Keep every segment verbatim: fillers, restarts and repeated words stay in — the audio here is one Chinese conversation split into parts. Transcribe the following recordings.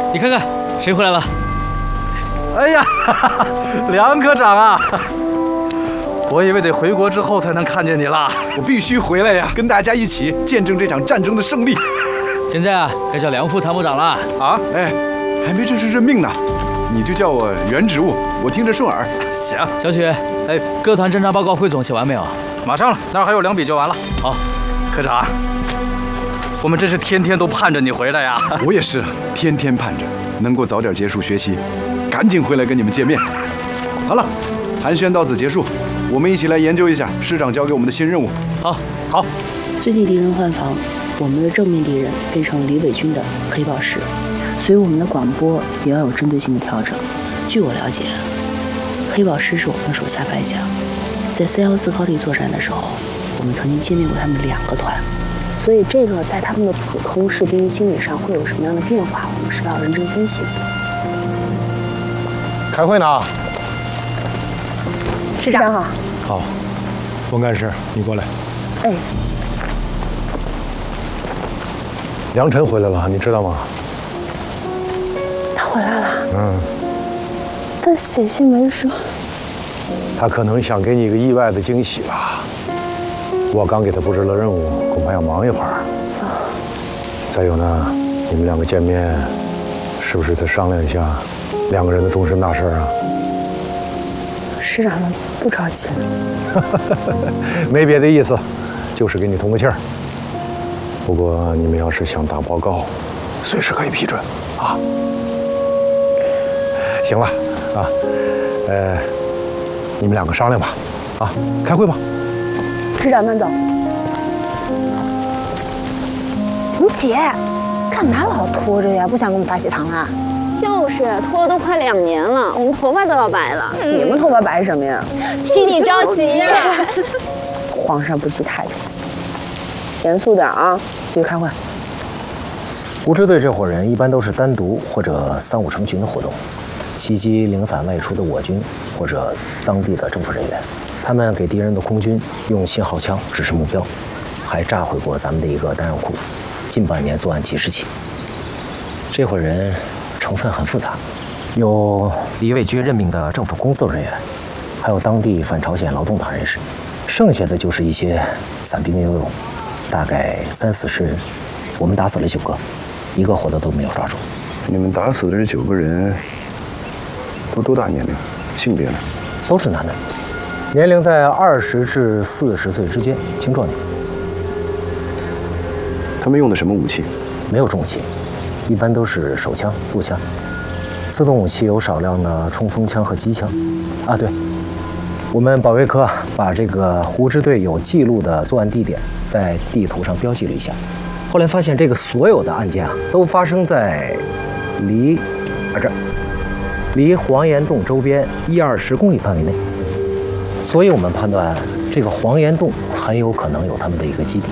你看看谁回来了？ 哎呀，梁科长啊！我以为得回国之后才能看见你了。 我必须回来呀，跟大家一起见证这场战争的胜利。 现在啊，该叫梁副参谋长了。 啊，哎，还没正式任命呢，你就叫我原职务，我听着顺耳。 行， 小曲，哎，各团侦察报告汇总写完没有？ 马上了，那儿还有两笔就完了。 好， 科长，我们真是天天都盼着你回来呀。 我也是，天天盼着能够早点结束学习，赶紧回来跟你们见面。好了，寒暄到此结束，我们一起来研究一下师长交给我们的新任务。 好，好。 最近敌人换防，我们的正面敌人变成李伟军的黑豹师，所以我们的广播也要有针对性的调整。据我了解，黑豹师是我们手下败将，在三幺四高地作战的时候，我们曾经歼灭过他们两个团，所以这个在他们的普通士兵心理上会有什么样的变化，我们是要认真分析的。 开会呢。 师长好。 好，王干事，你过来。 哎。 梁晨回来了，你知道吗？ 他回来了。 嗯。 他写信没说。 他可能想给你一个意外的惊喜吧。我刚给他布置了任务，恐怕要忙一会儿。啊。再有呢，你们两个见面，是不是得商量一下两个人的终身大事啊？ 师长们不着急。 没别的意思，就是给你通个气儿。不过你们要是想打报告，随时可以批准啊。行了啊，呃，你们两个商量吧，啊，开会吧。 师长慢走。 你姐，干嘛老拖着呀？不想给我们发喜糖啊？ 就是拖了都快两年了，我们头发都要白了。 嗯、你们头发白什么呀？ 替你着急呀！ 皇上不急太着急，严肃点啊！继续开会。 胡支队这伙人一般都是单独或者三五成群的活动，袭击零散外出的我军或者当地的政府人员。他们给敌人的空军用信号枪指示目标，还炸毁过咱们的一个弹药库。近半年作案几十起。这伙人成分很复杂，有李卫军任命的政府工作人员，还有当地反朝鲜劳动党人士，剩下的就是一些散兵游勇，大概三四十人。我们打死了九个，一个活的都没有抓住。 你们打死的这九个人都多大年龄？性别呢？ 都是男的，年龄在二十至四十岁之间，青壮年。 他们用的什么武器？ 没有重武器，一般都是手枪、步枪。自动武器有少量的冲锋枪和机枪。啊，对，我们保卫科把这个胡支队有记录的作案地点在地图上标记了一下。后来发现，这个所有的案件啊，都发生在离啊这儿，离黄岩洞周边一二十公里范围内。所以我们判断，这个黄岩洞很有可能有他们的一个基地。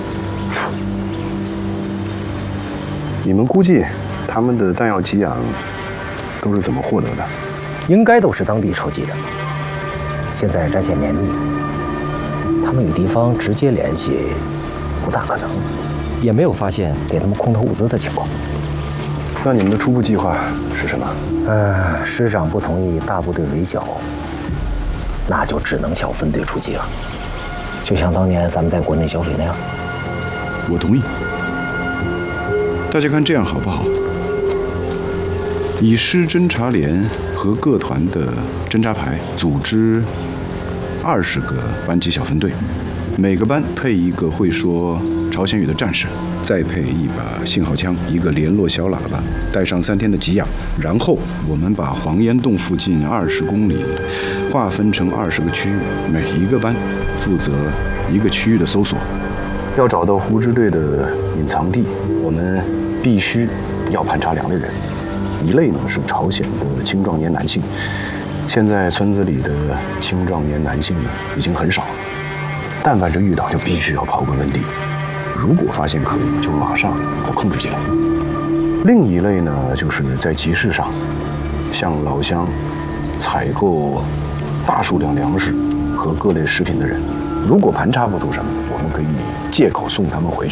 你们估计他们的弹药给养都是怎么获得的？ 应该都是当地筹集的。现在战线绵密，他们与敌方直接联系不大可能，也没有发现给他们空投物资的情况。 那你们的初步计划是什么？ 呃，师长不同意大部队围剿，那就只能小分队出击了，就像当年咱们在国内剿匪那样。 我同意。大家看这样好不好？以师侦察连和各团的侦察排组织二十个班级小分队，每个班配一个会说朝鲜语的战士，再配一把信号枪，一个联络小喇叭，带上三天的给养。然后我们把黄岩洞附近二十公里划分成二十个区域，每一个班负责一个区域的搜索。要找到胡支队的隐藏地，我们必须要盘查两类人，一类呢是朝鲜的青壮年男性。现在村子里的青壮年男性呢已经很少了，但凡是遇到就必须要刨根问底，如果发现可疑，就马上把控制起来。另一类呢，就是在集市上向老乡采购大数量粮食和各类食品的人，如果盘查不出什么，我们可以借口送他们回去。